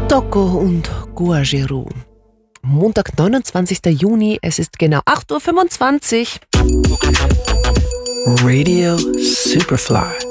Tocco und Guajiro. Montag, 29. Juni, es ist genau 8:25 Uhr. Radio Superfly.